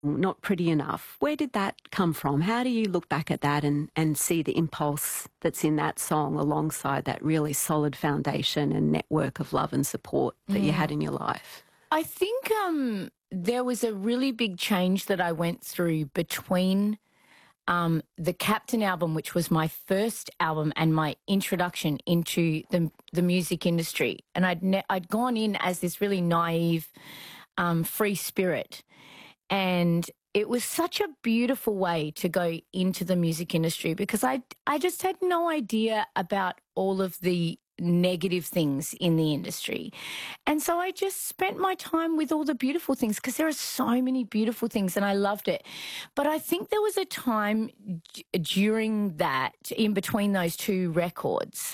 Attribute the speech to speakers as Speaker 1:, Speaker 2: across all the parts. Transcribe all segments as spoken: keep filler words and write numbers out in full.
Speaker 1: Not Pretty Enough. Where did that come from? How do you look back at that and, and see the impulse that's in that song alongside that really solid foundation and network of love and support that mm. you had in your life?
Speaker 2: I think um, there was a really big change that I went through between um, the Captain album, which was my first album and my introduction into the the music industry. And I'd ne- I'd gone in as this really naive, um, free spirit. And it was such a beautiful way to go into the music industry because I, I just had no idea about all of the negative things in the industry. And so I just spent my time with all the beautiful things because there are so many beautiful things and I loved it. But I think there was a time d- during that, in between those two records,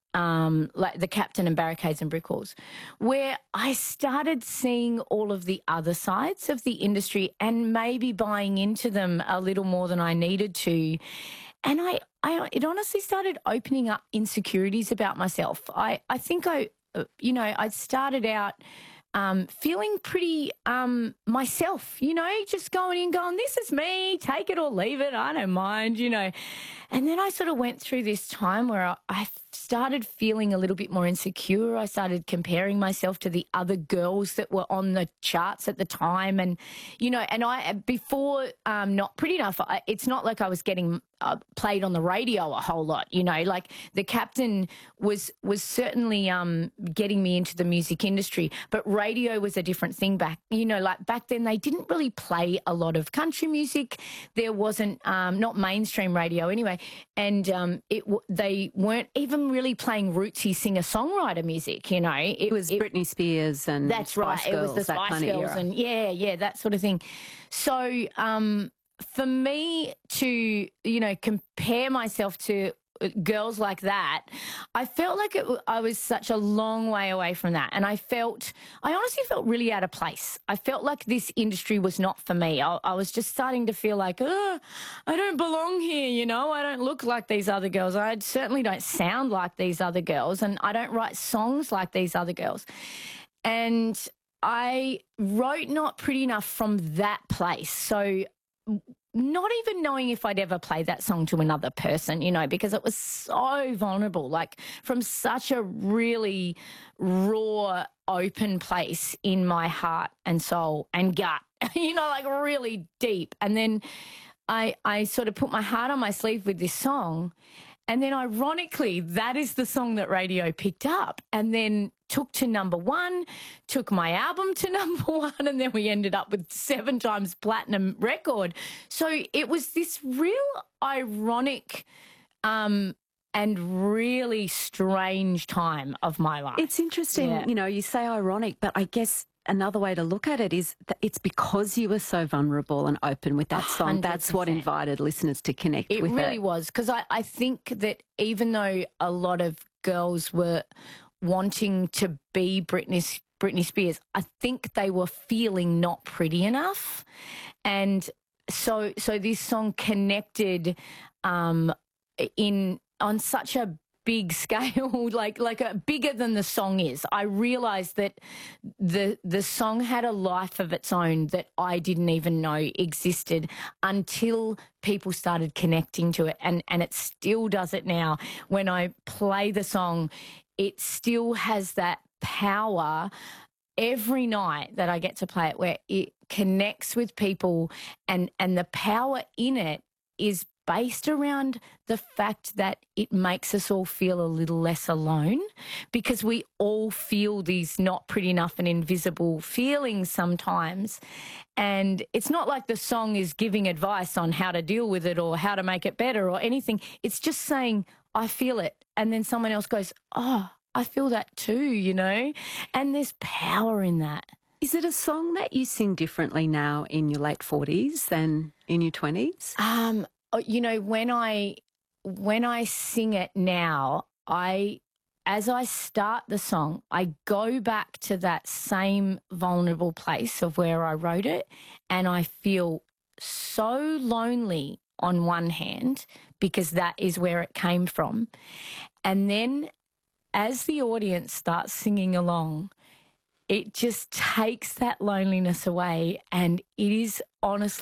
Speaker 2: Um, like the Captain and Barricades and Brick Walls, where I started seeing all of the other sides of the industry and maybe buying into them a little more than I needed to. And I, I it honestly started opening up insecurities about myself. I, I think I, you know, I started out Um, feeling pretty um, myself, you know, just going in, going, this is me, take it or leave it, I don't mind, you know. And then I sort of went through this time where I, I started feeling a little bit more insecure. I started comparing myself to the other girls that were on the charts at the time. And, you know, and I, before um, Not Pretty Enough, I, it's not like I was getting uh, played on the radio a whole lot, you know, like the Captain was, was certainly um, getting me into the music industry, but radio was a different thing back, you know, like back then they didn't really play a lot of country music. There wasn't, um, not mainstream radio anyway. And um, it they weren't even really playing rootsy singer-songwriter music, you know. It,
Speaker 1: it was
Speaker 2: it,
Speaker 1: Britney Spears and
Speaker 2: That's
Speaker 1: Spice
Speaker 2: right.
Speaker 1: Girls,
Speaker 2: it was the Spice
Speaker 1: kind of
Speaker 2: Girls
Speaker 1: era.
Speaker 2: and yeah, yeah, that sort of thing. So um, for me to, you know, compare myself to girls like that, I felt like it, I was such a long way away from that. And I felt, I honestly felt really out of place. I felt like this industry was not for me. I, I was just starting to feel like, oh, I don't belong here, you know, I don't look like these other girls. I certainly don't sound like these other girls. And I don't write songs like these other girls. And I wrote Not Pretty Enough from that place. So not even knowing if I'd ever play that song to another person, you know, because it was so vulnerable, like from such a really raw, open place in my heart and soul and gut, you know, like really deep. And then I, I sort of put my heart on my sleeve with this song. And then ironically, that is the song that radio picked up and then took to number one, took my album to number one, and then we ended up with seven times platinum record. So it was this real ironic um, and really strange time of my life.
Speaker 1: It's interesting,
Speaker 2: yeah.
Speaker 1: you know, you say ironic, but I guess another way to look at it is that it's because you were so vulnerable and open with that song. one hundred percent. That's what invited listeners to connect
Speaker 2: it
Speaker 1: with
Speaker 2: really
Speaker 1: it.
Speaker 2: It really was, because I, I think that even though a lot of girls were wanting to be Britney, Britney Spears, I think they were feeling not pretty enough. And so so this song connected um, in on such a big scale, like like a bigger than the song is. I realised that the the song had a life of its own that I didn't even know existed until people started connecting to it, and and it still does it now. When I play the song, it still has that power every night that I get to play it, where it connects with people, and and the power in it is based around the fact that it makes us all feel a little less alone, because we all feel these not pretty enough and invisible feelings sometimes. And it's not like the song is giving advice on how to deal with it or how to make it better or anything. It's just saying, I feel it. And then someone else goes, oh, I feel that too, you know? And there's power in that.
Speaker 1: Is it a song that you sing differently now in your late forties than in your twenties?
Speaker 2: Um, you know, when I when I sing it now, I as I start the song, I go back to that same vulnerable place of where I wrote it, and I feel so lonely on one hand, because that is where it came from. And then as the audience starts singing along, it just takes that loneliness away, and it is honestly